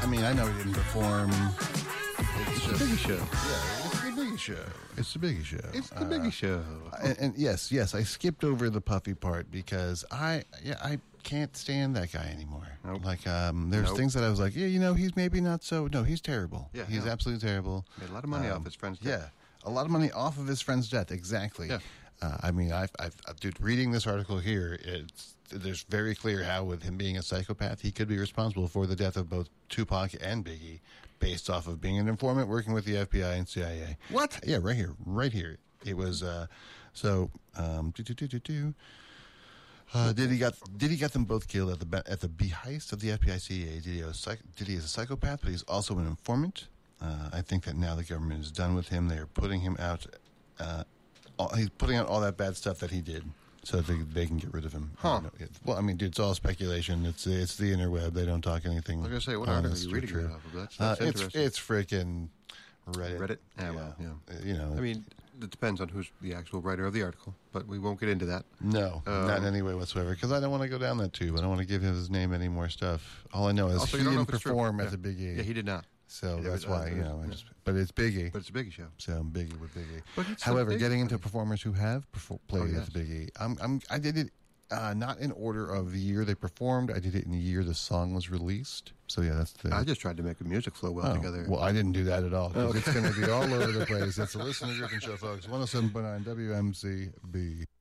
I mean, I know he didn't perform. It's the Biggie Show. Yeah, it's the Biggie Show. It's the Biggie Show. It's the Biggie Show. And yes, I skipped over the Puffy part because I can't stand that guy anymore. Nope. Like, there's things that I was like, yeah, he's maybe not so. No, he's terrible. Yeah, he's absolutely terrible. Made a lot of money off his friend's death. Yeah, a lot of money off of his friend's death. Exactly. Yeah. I mean, dude, reading this article here, there's very clear how, with him being a psychopath, he could be responsible for the death of both Tupac and Biggie, based off of being an informant working with the FBI and CIA. What? Yeah, right here. It was did he get them both killed at the behest of the FBI CIA? Did he as a psychopath, but he's also an informant. I think that now the government is done with him. They are putting him out. He's putting out all that bad stuff that he did, so that they can get rid of him. Huh. Well, I mean, dude, it's all speculation. It's the interweb. They don't talk anything. I was going to say, what article are you reading it off of? That's interesting. It's freaking Reddit. Reddit? Yeah, well, yeah. You know. I mean, it depends on who's the actual writer of the article, but we won't get into that. No, not in any way whatsoever, because I don't want to go down that tube. I don't want to give his name any more stuff. All I know is Also, he you don't know didn't if it's perform true. at the Big E. Yeah, he did not. So Yeah, that's but, why, but it's Biggie. But it's a Biggie Show. So I'm Biggie with Biggie. But it's However, the getting Biggie. into performers who have played yes. at the Biggie, I did it not in order of the year they performed. I did it in the year the song was released. So yeah, that's the. I just tried to make the music flow well together. Well, I didn't do that at all. 'Cause it's going to be all over the place. It's a listener-driven show, folks. 107.9 WMCB.